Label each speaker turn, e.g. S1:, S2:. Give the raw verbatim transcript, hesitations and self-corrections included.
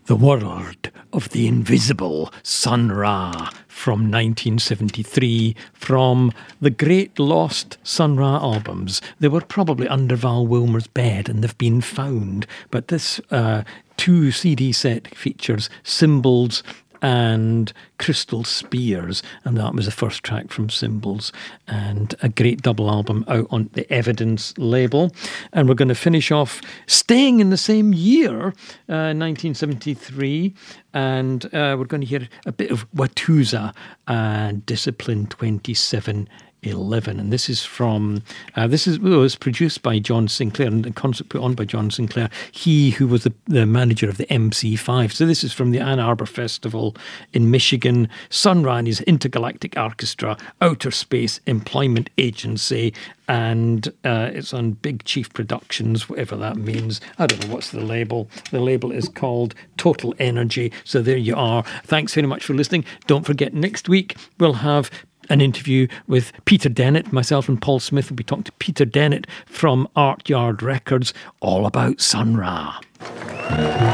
S1: The World of the Invisible, Sun Ra, from nineteen seventy-three, from the Great Lost Sun Ra albums. They were probably under Val Wilmer's bed and they've been found. But this uh, two C D set features Symbols and Crystal Spears, and that was the first track from Symbols, and a great double album out on the Evidence label. And we're going to finish off staying in the same year, uh, nineteen seventy-three, and uh, we're going to hear a bit of Watusa and Discipline twenty-seven eleven, and this is from uh, this is well, it was produced by John Sinclair and the concert put on by John Sinclair, he who was the, the manager of the M C five. So this is from the Ann Arbor Festival in Michigan. Sun Ra and his Intergalactic Orchestra, Outer Space Employment Agency, and uh, it's on Big Chief Productions, whatever that means. I don't know what's the label. The label is called Total Energy. So there you are. Thanks very much for listening. Don't forget, next week we'll have an interview with Peter Dennett. Myself and Paul Smith will be talking to Peter Dennett from Art Yard Records, all about Sun Ra.